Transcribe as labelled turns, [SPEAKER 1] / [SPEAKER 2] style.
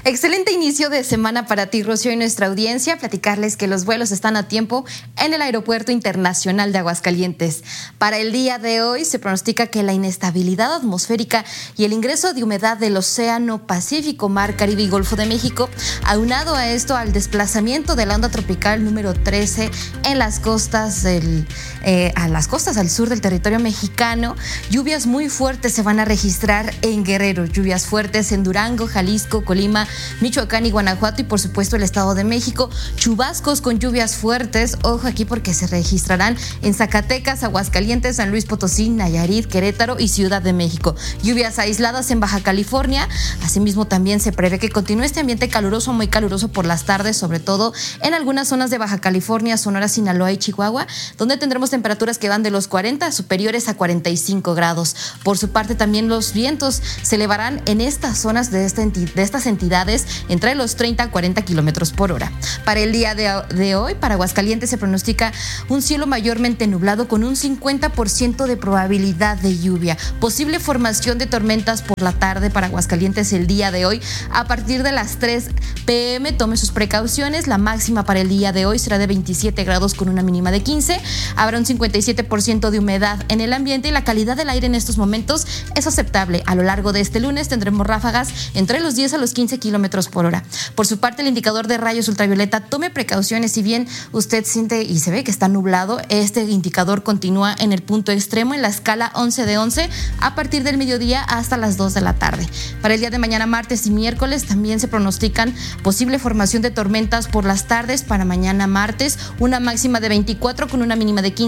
[SPEAKER 1] Excelente inicio de semana para ti, Rocío, y nuestra audiencia. Platicarles que los vuelos están a tiempo en el Aeropuerto Internacional de Aguascalientes. Para el día de hoy se pronostica que la inestabilidad atmosférica y el ingreso de humedad del Océano Pacífico, Mar Caribe y Golfo de México, aunado a esto al desplazamiento de la onda tropical número 13 en las costas al sur del territorio mexicano, lluvias muy fuertes se van a registrar en Guerrero, lluvias fuertes en Durango, Jalisco, Colima, Michoacán y Guanajuato, y por supuesto el Estado de México, chubascos con lluvias fuertes, ojo aquí porque se registrarán en Zacatecas, Aguascalientes, San Luis Potosí, Nayarit, Querétaro y Ciudad de México, lluvias aisladas en Baja California. Asimismo también se prevé que continúe este ambiente caluroso, muy caluroso por las tardes, sobre todo en algunas zonas de Baja California, Sonora, Sinaloa y Chihuahua, donde tendremos temperaturas que van de los 40 superiores a 45 grados. Por su parte también los vientos se elevarán en estas zonas de estas entidades entre los 30 a 40 kilómetros por hora. Para el día de hoy, para Aguascalientes se pronostica un cielo mayormente nublado con un 50% de probabilidad de lluvia. Posible formación de tormentas por la tarde para Aguascalientes el día de hoy a partir de las 3 p.m. Tome sus precauciones. La máxima para el día de hoy será de 27 grados con una mínima de 15. Habrá un 57% de humedad en el ambiente y la calidad del aire en estos momentos es aceptable. A lo largo de este lunes tendremos ráfagas entre los 10 a los 15 kilómetros por hora. Por su parte, el indicador de rayos ultravioleta, tome precauciones. Si bien usted siente y se ve que está nublado, este indicador continúa en el punto extremo en la escala 11 de 11 a partir del mediodía hasta las 2 de la tarde. Para el día de mañana, martes y miércoles, también se pronostican posible formación de tormentas por las tardes. Para mañana martes, una máxima de 24 con una mínima de 15.